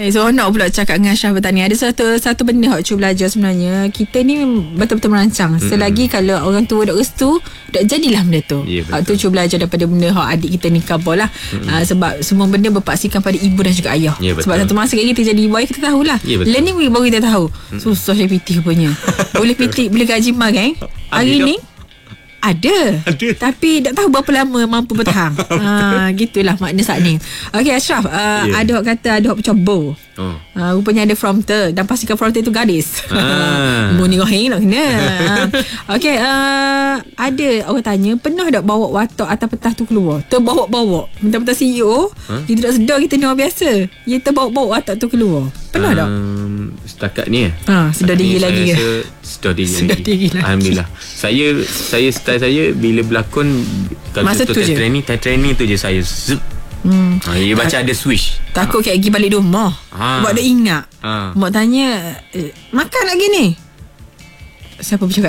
Seronok pula cakap dengan Ashraf Bertani. Ada satu benda yang cuba belajar sebenarnya. Kita ni betul-betul merancang. Selagi kalau orang tua dah restu, dah jadilah benda tu. Tu cuba belajar daripada benda adik kita ni kabur lah. Sebab semua benda berpaksikan pada ibu dan juga ayah. Sebab satu masa kita jadi ibu ayah, kita tahulah. Learning baru kita tahu. Susah saya PT rupanya. Boleh PT, boleh gaji mal kan? Hari ni ada. Tapi tak tahu berapa lama mampu bertahan. Gitulah makna saat ni. Okey Ashraf, ada orang kata ada orang pencoba. Rupanya ada fronter. Dan pastikan fronter itu gadis. Muni rohing nak kena. Okey, ada orang tanya, pernah tak bawa watak atas petah tu keluar? Terbawa-bawa. Mentang-mentang CEO, kita tak sedar kita ni orang biasa. Dia terbawa-bawa watak tu keluar. Pernah tak? Setakat ni sedar diri lagi ke? Sedar diri lagi. Alhamdulillah. Saya style saya bila berlakon, kalau masa tu training tu je saya dia baca ada switch. Takut kayak pergi balik rumah buat dia ingat. Mak tanya, makan lagi ni? Siapa bercakap